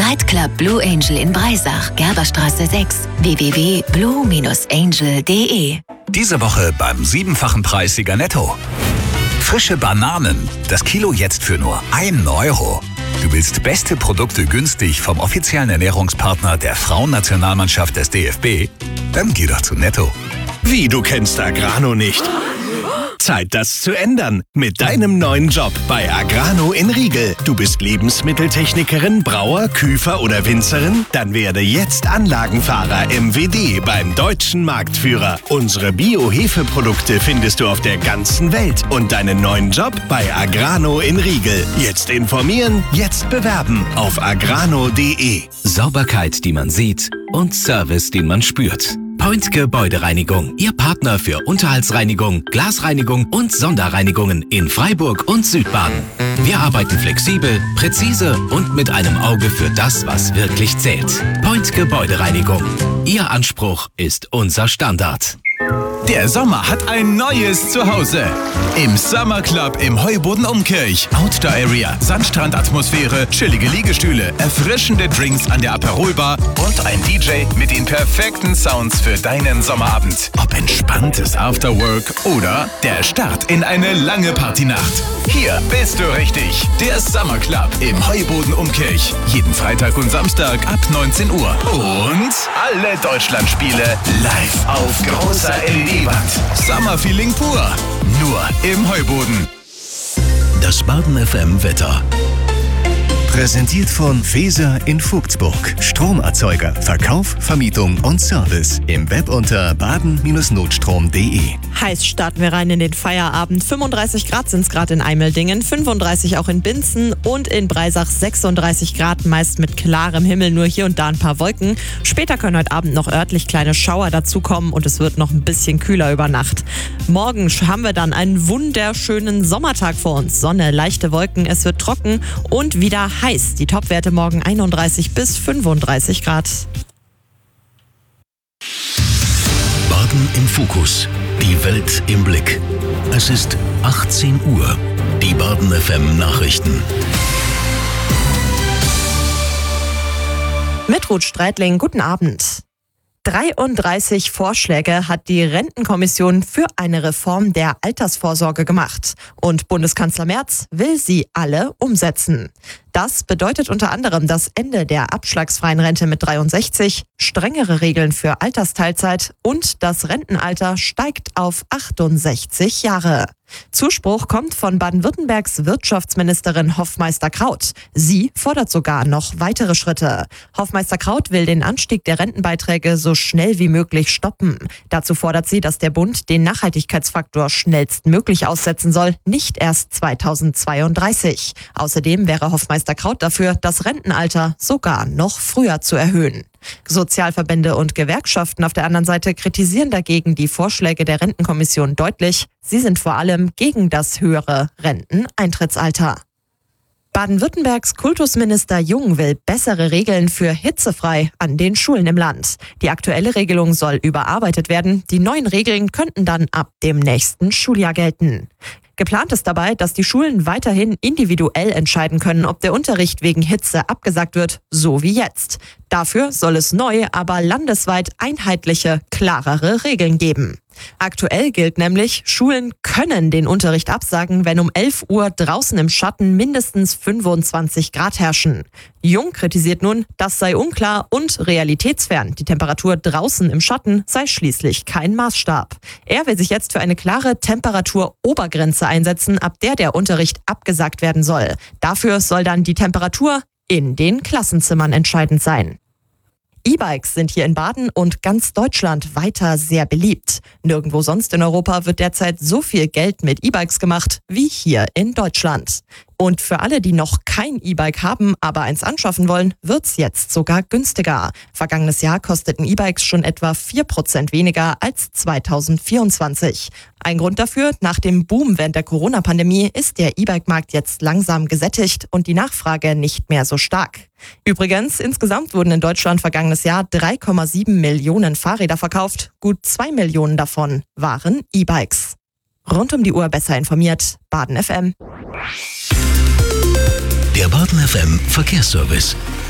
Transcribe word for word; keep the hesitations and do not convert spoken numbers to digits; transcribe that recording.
Nightclub Blue Angel in Breisach, Gerberstraße sechs, w w w punkt blue angel punkt de. Diese Woche beim siebenfachen Preissieger Netto. Frische Bananen, das Kilo jetzt für nur ein Euro. Du willst beste Produkte günstig vom offiziellen Ernährungspartner der Frauennationalmannschaft des D F B? Dann geh doch zu Netto. Wie, du kennst Agrano nicht? Zeit, das zu ändern. Mit deinem neuen Job bei Agrano in Riegel. Du bist Lebensmitteltechnikerin, Brauer, Küfer oder Winzerin? Dann werde jetzt Anlagenfahrer M W D beim deutschen Marktführer. Unsere Bio-Hefeprodukte findest du auf der ganzen Welt. Und deinen neuen Job bei Agrano in Riegel. Jetzt informieren, jetzt bewerben auf agrano punkt de. Sauberkeit, die man sieht und Service, den man spürt. Point Gebäudereinigung, Ihr Partner für Unterhaltsreinigung, Glasreinigung und Sonderreinigungen in Freiburg und Südbaden. Wir arbeiten flexibel, präzise und mit einem Auge für das, was wirklich zählt. Point Gebäudereinigung. Ihr Anspruch ist unser Standard. Der Sommer hat ein neues Zuhause. Im Summer Club im Heuboden Umkirch. Outdoor Area, Sandstrandatmosphäre, chillige Liegestühle, erfrischende Drinks an der Aperolbar und ein D J mit den perfekten Sounds für deinen Sommerabend. Ob entspanntes Afterwork oder der Start in eine lange Partynacht. Hier bist du richtig. Der Summer Club im Heuboden Umkirch. Jeden Freitag und Samstag ab neunzehn Uhr. Und alle Deutschlandspiele live auf großer L E D-Wand. Summer Feeling pur. Nur im Heuboden. Das Baden F M Wetter. Präsentiert von Feser in Vogtsburg. Stromerzeuger, Verkauf, Vermietung und Service. Im Web unter baden Notstrom punkt de. Heiß starten wir rein in den Feierabend. fünfunddreißig Grad sind es gerade in Eimeldingen, fünfunddreißig auch in Binzen und in Breisach sechsunddreißig Grad, meist mit klarem Himmel, nur hier und da ein paar Wolken. Später können heute Abend noch örtlich kleine Schauer dazukommen und es wird noch ein bisschen kühler über Nacht. Morgen haben wir dann einen wunderschönen Sommertag vor uns. Sonne, leichte Wolken, es wird trocken und wieder heiß. Die Topwerte morgen einunddreißig bis fünfunddreißig Grad. Baden im Fokus. Die Welt im Blick. Es ist achtzehn Uhr. Die Baden F M Nachrichten. Mit Ruth Streitling, guten Abend. dreiunddreißig Vorschläge hat die Rentenkommission für eine Reform der Altersvorsorge gemacht. Und Bundeskanzler Merz will sie alle umsetzen. Das bedeutet unter anderem das Ende der abschlagsfreien Rente mit dreiundsechzig, strengere Regeln für Altersteilzeit und das Rentenalter steigt auf achtundsechzig Jahre. Zuspruch kommt von Baden-Württembergs Wirtschaftsministerin Hoffmeister-Kraut. Sie fordert sogar noch weitere Schritte. Hoffmeister-Kraut will den Anstieg der Rentenbeiträge so schnell wie möglich stoppen. Dazu fordert sie, dass der Bund den Nachhaltigkeitsfaktor schnellstmöglich aussetzen soll, nicht erst zweitausendzweiunddreißig. Außerdem wäre Hoffmeister-Kraut dafür, das Rentenalter sogar noch früher zu erhöhen. Sozialverbände und Gewerkschaften auf der anderen Seite kritisieren dagegen die Vorschläge der Rentenkommission deutlich. Sie sind vor allem gegen das höhere Renteneintrittsalter. Baden-Württembergs Kultusminister Jung will bessere Regeln für hitzefrei an den Schulen im Land. Die aktuelle Regelung soll überarbeitet werden. Die neuen Regeln könnten dann ab dem nächsten Schuljahr gelten. Geplant ist dabei, dass die Schulen weiterhin individuell entscheiden können, ob der Unterricht wegen Hitze abgesagt wird, so wie jetzt. Dafür soll es neu, aber landesweit einheitliche, klarere Regeln geben. Aktuell gilt nämlich, Schulen können den Unterricht absagen, wenn um elf Uhr draußen im Schatten mindestens fünfundzwanzig Grad herrschen. Jung kritisiert nun, das sei unklar und realitätsfern. Die Temperatur draußen im Schatten sei schließlich kein Maßstab. Er will sich jetzt für eine klare Temperaturobergrenze einsetzen, ab der der Unterricht abgesagt werden soll. Dafür soll dann die Temperatur in den Klassenzimmern entscheidend sein. E-Bikes sind hier in Baden und ganz Deutschland weiter sehr beliebt. Nirgendwo sonst in Europa wird derzeit so viel Geld mit E-Bikes gemacht wie hier in Deutschland. Und für alle, die noch kein E-Bike haben, aber eins anschaffen wollen, wird's jetzt sogar günstiger. Vergangenes Jahr kosteten E-Bikes schon etwa vier Prozent weniger als zweitausendvierundzwanzig. Ein Grund dafür, nach dem Boom während der Corona-Pandemie ist der E-Bike-Markt jetzt langsam gesättigt und die Nachfrage nicht mehr so stark. Übrigens, insgesamt wurden in Deutschland vergangenes Jahr drei Komma sieben Millionen Fahrräder verkauft. Gut zwei Millionen davon waren E-Bikes. Rund um die Uhr besser informiert, Baden F M. Der Baden F M Verkehrsservice.